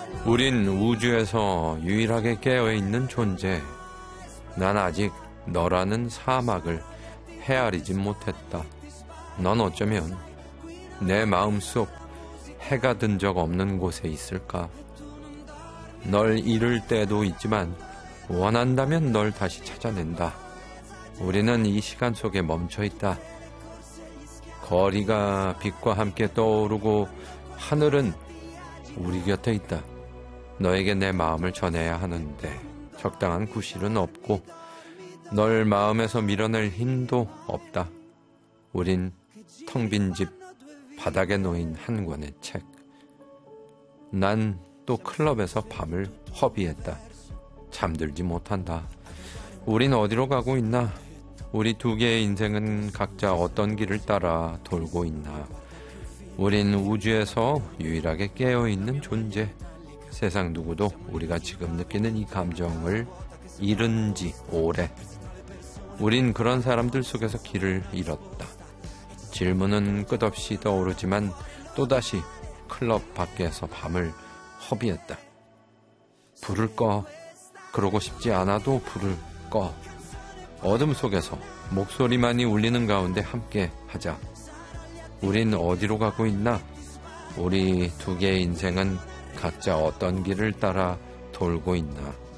우린 우주에서 유일하게 깨어있는 존재. 난 아직 너라는 사막을 헤아리지 못했다. 넌 어쩌면 내 마음속 해가 든 적 없는 곳에 있을까? 널 잃을 때도 있지만 원한다면 널 다시 찾아낸다. 우리는 이 시간 속에 멈춰있다. 거리가 빛과 함께 떠오르고 하늘은 우리 곁에 있다. 너에게 내 마음을 전해야 하는데 적당한 구실은 없고 널 마음에서 밀어낼 힘도 없다. 우린 텅 빈 집 바닥에 놓인 한 권의 책. 난 또 클럽에서 밤을 허비했다. 잠들지 못한다. 우린 어디로 가고 있나? 우리 두 개의 인생은 각자 어떤 길을 따라 돌고 있나? 우린 우주에서 유일하게 깨어있는 존재. 세상 누구도 우리가 지금 느끼는 이 감정을 잃은 지 오래. 우린 그런 사람들 속에서 길을 잃었다. 질문은 끝없이 떠오르지만 또다시 클럽 밖에서 밤을 허비했다. 불을 꺼. 그러고 싶지 않아도 불을 꺼. 어둠 속에서 목소리만이 울리는 가운데 함께 하자. 우린 어디로 가고 있나? 우리 두 개의 인생은 각자 어떤 길을 따라 돌고 있나?